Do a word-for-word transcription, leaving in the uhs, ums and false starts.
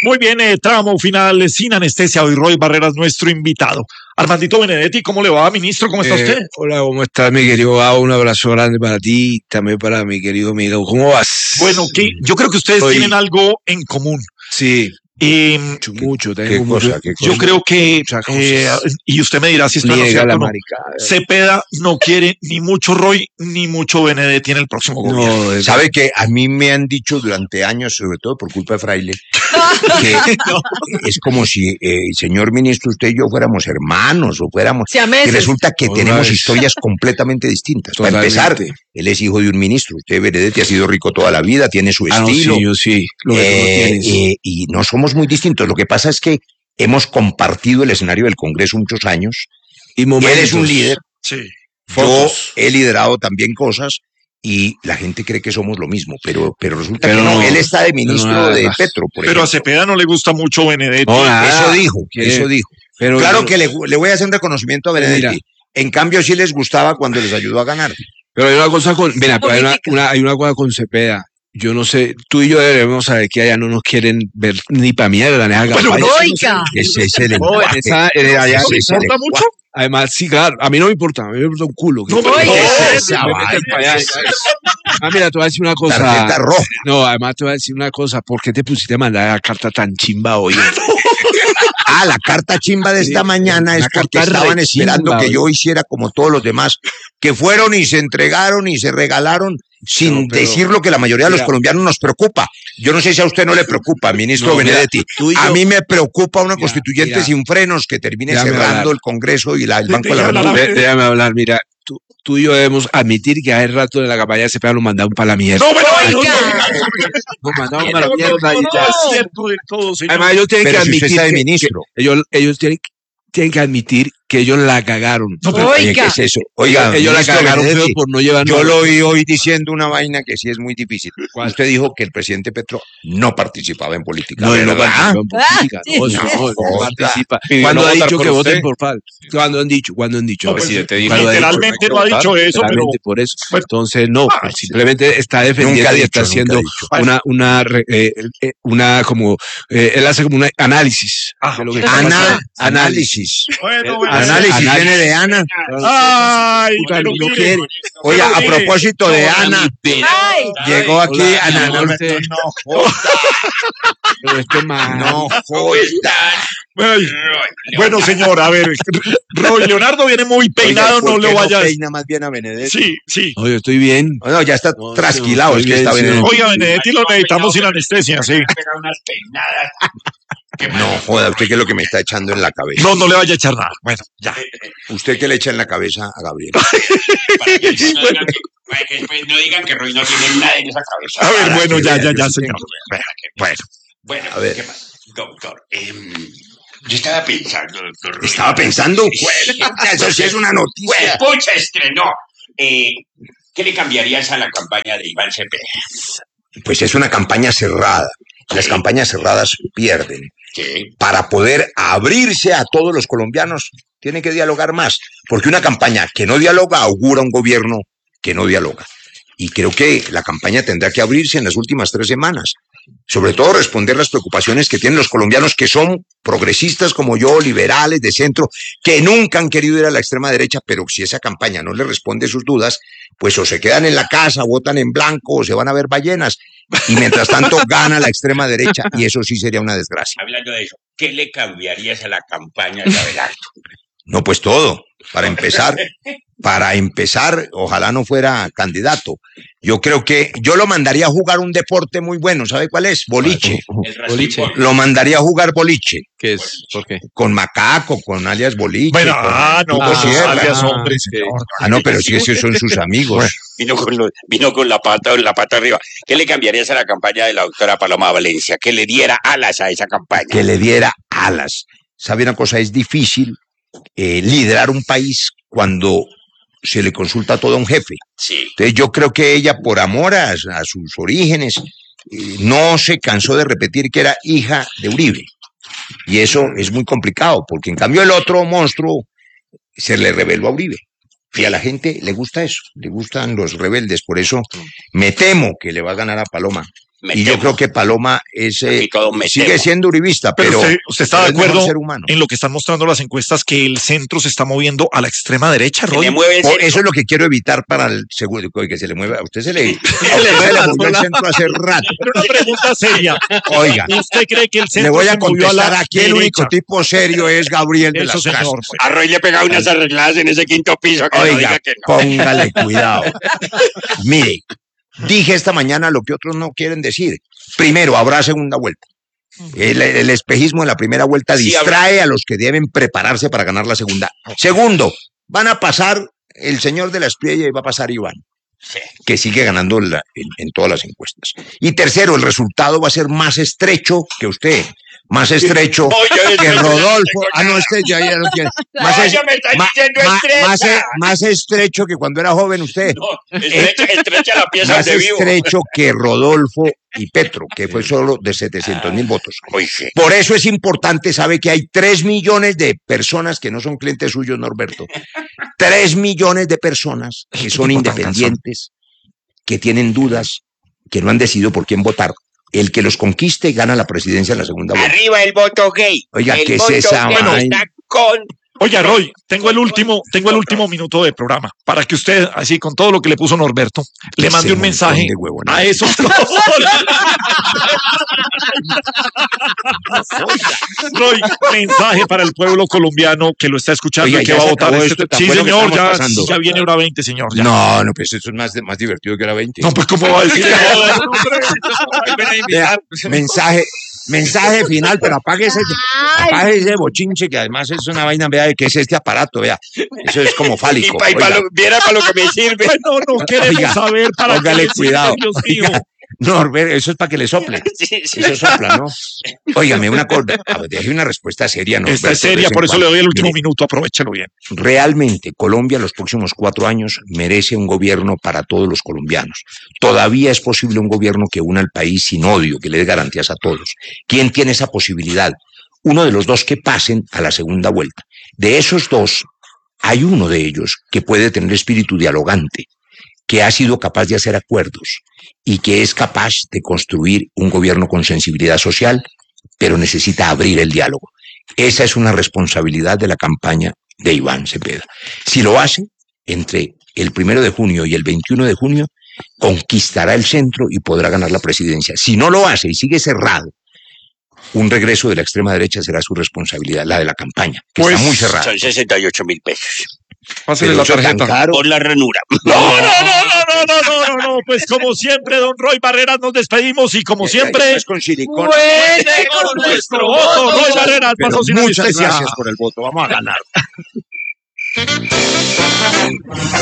Muy bien, eh, tramo final sin anestesia. Hoy Roy Barreras, nuestro invitado. Armandito Benedetti, ¿cómo le va, ministro? ¿Cómo está eh, usted? Hola, ¿cómo estás, mi querido Gabo? Un abrazo grande para ti, también para mi querido amigo. ¿Cómo vas? Bueno, que yo creo que ustedes Hoy... tienen algo en común. Sí. Eh, mucho, mucho. ¿Qué mucho cosa, qué cosa? Yo creo que, eh, y usted me dirá si esto no es cierto o no, Cepeda no quiere ni mucho Roy ni mucho Benedetti en el próximo no, gobierno. Es... Sabe que a mí me han dicho durante años, sobre todo por culpa de Fraile, que no. es como si, eh, señor ministro, usted y yo fuéramos hermanos o fuéramos... Y resulta que Total. tenemos historias completamente distintas. Totalmente. Para empezar, él es hijo de un ministro, usted, Benedetti, ha sido rico toda la vida, tiene su ah, estilo. No, sí, yo sí. Lo eh, eh, y no somos muy distintos. Lo que pasa es que hemos compartido el escenario del Congreso muchos años. Y momentos. Él es un líder. Sí. Fotos. Yo he liderado también cosas y la gente cree que somos lo mismo, pero, pero resulta pero que no, no. Él está de ministro no, de Petro, por Pero ejemplo. a Cepeda no le gusta mucho Benedetti. No, eso dijo, eso dijo. Pero claro que le, le voy a hacer un reconocimiento a Benedetti. Mira. En cambio, sí les gustaba cuando les ayudó a ganar. Pero hay una cosa con, mira, hay una, una, hay una cosa con Cepeda. Yo no sé, tú y yo debemos saber que allá no nos quieren ver ni para mierda, ni a bueno, ¡oiga! Ese es el lenguaje. Esa, eh, allá, ¿No le importa mucho? Además, sí, claro, a mí no me importa, a mí me importa un culo. No, pero no, ah, mira, te voy a decir una cosa. Tarjeta roja. No, además te voy a decir una cosa. ¿Por qué te pusiste a mandar la carta tan chimba hoy? Ah, la carta chimba de esta sí, mañana es porque estaban esperando chimba, que yo hiciera como todos los demás, que fueron y se entregaron y se regalaron sin no, pero, decir lo que la mayoría mira, de los colombianos nos preocupa. Yo no sé si a usted no le preocupa, ministro no, Benedetti. Mira, yo, a mí me preocupa una mira, constituyente mira, sin frenos que termine cerrando hablar. el Congreso y la, el Banco de la República. Déjame hablar, mira. Tú, tú y yo debemos admitir que hace rato de la campaña de Cepeda nos mandaron para la mierda. No, pero nos mandaron para la mierda. Y ya. Todo, además, ellos tienen pero que si admitir usted que, ministro. que ellos, ellos tienen, tienen que admitir que ellos la cagaron. No, pero, oiga, ¿qué es eso? Oiga, ellos la cagaron feo por no llevar. Yo lo oí hoy diciendo una vaina que sí es muy difícil. ¿Cuál? Usted dijo que el presidente Petro no participaba en política. No, él no participaba en política. No, no, no, no participa. Cuando ha dicho que voten por F A L. Cuando han dicho, cuando han dicho. No, presidente dijo. Literalmente no ha dicho eso, pero. Por eso. Entonces, no, simplemente está defendiendo y está haciendo una, una, una, como, él hace como un análisis. Análisis. Bueno, Análisis, análisis viene de Ana. Ay, pero no quiere. Oye, a propósito de Ana, ay, llegó aquí hola, Ana. No, no, este, no joda. Pero este man. No joda. Ay, bueno, señor, a ver, Roy Leonardo viene muy peinado, Oiga, no lo vayas. No peina más bien a Benedetti. Sí, sí. Oye, estoy bien. No, ya está no, trasquilado, no, es que bien, está sí. bien. Oiga, Benedetti lo necesitamos sin anestesia, sí. No, joda, ¿usted qué es lo que me está echando en la cabeza? No, no le vaya a echar nada. Bueno, ya. ¿Usted qué le echa en la cabeza a Gabriel? Para que, no digan que, para que después no digan que Roy no tiene nada en esa cabeza. A ver, para bueno, ya, ya, ya, sí señor. Bueno, bueno, a ver. ¿Qué pasa? Doctor, eh, yo estaba pensando, doctor. ¿Estaba pensando? Bueno, eso sí es una noticia. Pues, pucha, estrenó. Eh, ¿Qué le cambiarías a la campaña de Iván Cepeda? Pues es una campaña cerrada. Las sí. campañas cerradas pierden. Sí. Para poder abrirse a todos los colombianos, tienen que dialogar más. Porque una campaña que no dialoga augura un gobierno que no dialoga. Y creo que la campaña tendrá que abrirse en las últimas tres semanas. Sobre todo responder las preocupaciones que tienen los colombianos que son progresistas como yo, liberales, de centro, que nunca han querido ir a la extrema derecha, pero si esa campaña no les responde sus dudas, pues o se quedan en la casa, votan en blanco, o se van a ver ballenas. Y mientras tanto gana la extrema derecha, y eso sí sería una desgracia. Hablando de eso, ¿qué le cambiarías a la campaña de Abelardo? No, pues todo. Para empezar, para empezar, ojalá no fuera candidato. Yo creo que yo lo mandaría a jugar un deporte muy bueno. ¿Sabe cuál es? Boliche. Boliche. Lo mandaría a jugar boliche. ¿Qué es? ¿Por qué? Con Macaco, con alias Boliche. Bueno, con, ah, no, con ah, alias hombre, señor. Ah, no, pero sí, esos son sus amigos. Bueno. Vino con, lo, vino con la pata la pata arriba. ¿Qué le cambiarías a la campaña de la doctora Paloma Valencia? Que le diera alas a esa campaña. Que le diera alas. ¿Sabe una cosa? Es difícil eh, liderar un país cuando se le consulta todo a un jefe. Sí. Entonces yo creo que ella, por amor a, a sus orígenes, eh, no se cansó de repetir que era hija de Uribe. Y eso es muy complicado, porque en cambio el otro monstruo se le rebeló a Uribe. Y a la gente le gusta eso, le gustan los rebeldes. Por eso me temo que le va a ganar a Paloma. Me y temo. Yo creo que Paloma es, eh, sigue temo. siendo uribista, pero, pero usted, usted está de acuerdo en lo que están mostrando las encuestas, que el centro se está moviendo a la extrema derecha, Roy. Eso es lo que quiero evitar para el seguro, que se le mueva. A usted se le, a usted le movió el centro hace rato. Pero una pregunta seria. Oiga, ¿usted cree que el centro le voy a contestar a aquí? El único tipo serio es Gabriel de las Casas. Pues. A Roy le pega unas arregladas en ese quinto piso. Que Oiga, no diga que no. Póngale cuidado. Mire. Dije esta mañana lo que otros no quieren decir. Primero, habrá segunda vuelta. El, el espejismo de la primera vuelta distrae sí, a los que deben prepararse para ganar la segunda. Segundo, van a pasar el señor de la Espriella y va a pasar Iván, sí. que sigue ganando la, en, en todas las encuestas. Y tercero, el resultado va a ser más estrecho que usted. Más estrecho no, que Rodolfo. Ah, no, este ya, ya no quiere. Más, no, es, ma, ma, más, más estrecho que cuando era joven usted. No, estrecha, estrecha la pieza más de vivo. estrecho que Rodolfo y Petro, que fue solo de setecientos mil votos. Por eso es importante, sabe que hay tres millones de personas que no son clientes suyos, Norberto. Tres millones de personas que son independientes, que tienen dudas, que no han decidido por quién votar. El que los conquiste gana la presidencia en la segunda vuelta. Arriba el voto gay. Oiga, el ¿qué es esa vaina? Con... Oiga, Roy, tengo el último, tengo el último minuto de programa para que usted, así con todo lo que le puso Norberto, le mande un mensaje a esos. Roy, mensaje para el pueblo colombiano que lo está escuchando. Oiga, y que va a votar este. Sí, señor, ya, ya viene hora veinte, señor. Ya. No, no, pues eso es más, más divertido que hora veinte. No, pues ¿cómo va a decir? Vea, mensaje. Mensaje final, pero apague ese, apague ese bochinche, que además es una vaina, vea, que es este aparato, vea. Eso es como fálico. Y, pa, y pa lo, viera para lo que me sirve. No, no queremos oiga, saber para póngale qué cuidado. Oiga, no, eso es para que le sople. Sí, sí. Eso sopla, ¿no? Óigame, una cosa, deje una respuesta seria. No, Esta es seria, por eso cuando. le doy el último Mire, minuto, aprovechelo bien. Realmente, Colombia los próximos cuatro años merece un gobierno para todos los colombianos. Todavía es posible un gobierno que una al país sin odio, que le dé garantías a todos. ¿Quién tiene esa posibilidad? Uno de los dos que pasen a la segunda vuelta. De esos dos, hay uno de ellos que puede tener espíritu dialogante, que ha sido capaz de hacer acuerdos y que es capaz de construir un gobierno con sensibilidad social, pero necesita abrir el diálogo. Esa es una responsabilidad de la campaña de Iván Cepeda. Si lo hace, entre el primero de junio y el veintiuno de junio, conquistará el centro y podrá ganar la presidencia. Si no lo hace y sigue cerrado, un regreso de la extrema derecha será su responsabilidad, la de la campaña, que pues, está muy cerrada. Son sesenta y ocho mil pesos. Pásale la tarjeta. Por la ranura. No, no, no, no, no, no, no, no, pues como siempre, don Roy Barreras, nos despedimos y como siempre, es con silicón. Puede con nuestro voto. Roy Barreras pasó sin muchas anestesia. Gracias por el voto, vamos a ganar.